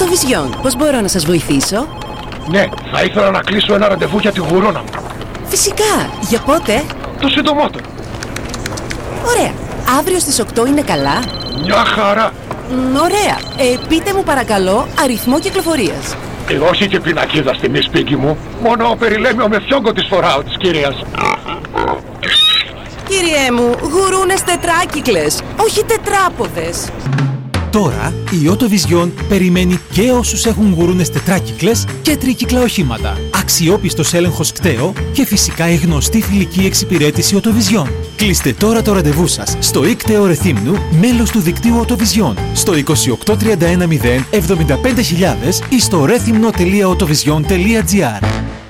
Οτοβιζιόν, πώς μπορώ να σας βοηθήσω? Ναι, θα ήθελα να κλείσω ένα ραντεβού για τη γουρόνα μου. Φυσικά, για πότε? Το συντομότερο. Ωραία, αύριο στις 8 είναι καλά? Μια χαρά. Ωραία, πείτε μου παρακαλώ αριθμό κυκλοφορίας. Όχι και πινακίδα στη μη σπίτι μου. Μόνο περιλέμιο με φιόγκο της φοράω της κυρίας. Κυριέ μου, γουρούνες τετράκυκλες, όχι τετράποδες. Τώρα η Οτοβιζιόν περιμένει και όσους έχουν γουρούνες τετράκυκλες και τρίκυκλα οχήματα. Αξιόπιστος έλεγχος κταίο και φυσικά η γνωστή φιλική εξυπηρέτηση Οτοβιζιόν. Κλείστε τώρα το ραντεβού σας στο ΙΚΤΕΟ Ρεθύμνου, μέλος του δικτύου Οτοβιζιόν, στο 28310 75000 ή στο rethymno.otovision.gr.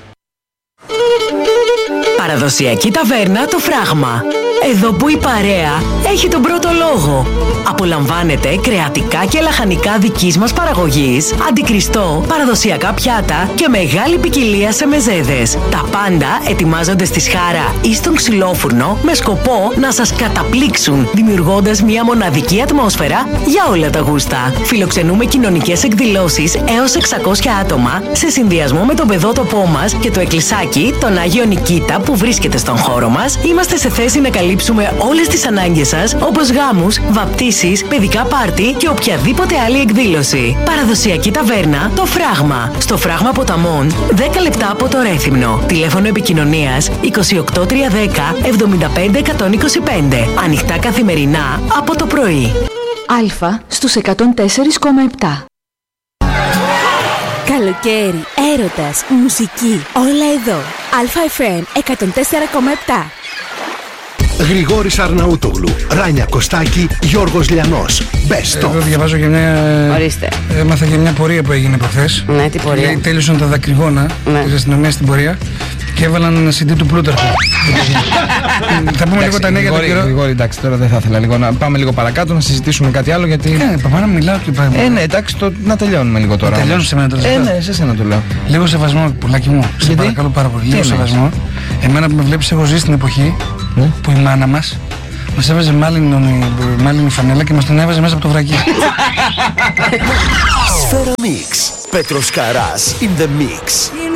Παραδοσιακή ταβέρνα Το Φράγμα. Εδώ που η παρέα έχει τον πρώτο λόγο. Απολαμβάνετε κρεατικά και λαχανικά δικής μας παραγωγής, αντικριστό, παραδοσιακά πιάτα και μεγάλη ποικιλία σε μεζέδες. Τα πάντα ετοιμάζονται στη σχάρα ή στον ξυλόφουρνο με σκοπό να σας καταπλήξουν, δημιουργώντας μια μοναδική ατμόσφαιρα για όλα τα γούστα. Φιλοξενούμε κοινωνικές εκδηλώσεις έως 600 άτομα σε συνδυασμό με τον παιδότοπό μας και το εκκλησάκι, τον Άγιο Νικήτα που βρίσκεται στον χώρο μας. Είμαστε σε θέση να καλύψουμε όλες τις ανάγκες σας, όπως γάμους, βαπτίσεις, παιδικά πάρτι και οποιαδήποτε άλλη εκδήλωση. Παραδοσιακή ταβέρνα Το Φράγμα. Στο Φράγμα Ποταμών, 10 λεπτά από το Ρέθυμνο. Τηλέφωνο επικοινωνίας 28310 75125. Ανοιχτά καθημερινά από το πρωί. Αλφα στους 104,7. Καλοκαίρι, έρωτας, μουσική, όλα εδώ. Αλφα FM 104,7. Γρηγόρης Αρναούτογλου, Ράνια Κωστάκη, Γιώργος Λιανός. Best of. Εδώ διαβάζω και μια. Ορίστε. Μάθα και μια πορεία που έγινε προχθές. Ναι, τι πορεία? Λέει, τέλειωσαν τα δακρυγόνα της αστυνομίας στην πορεία και έβαλαν ένα CD του Πλούταρχου. Θα πούμε λίγο τα νέα για τον καιρό. Γρηγόρη, εντάξει, τώρα δεν θα ήθελα λίγο να πάμε λίγο παρακάτω να συζητήσουμε κάτι άλλο γιατί. Ναι, παπά να μιλάω και πράγμα. Ναι, εντάξει, να τελειώνουμε λίγο τώρα. Τελειώνω σε μένα τώρα. Ναι, σε σένα το λέω. Λίγο σεβασμό, πουλάκι μου. Σε παρακαλώ πάρα πολύ. Λίγο σεβασμό. Εμένα που με βλέπεις, έχω ζήσει στην εποχή που η μάνα μας μας έβαζε μάλινη φανέλα και μας την έβαζε μέσα από το βρακί. Σφαίρα Mix. Πέτρος Καράς in the mix.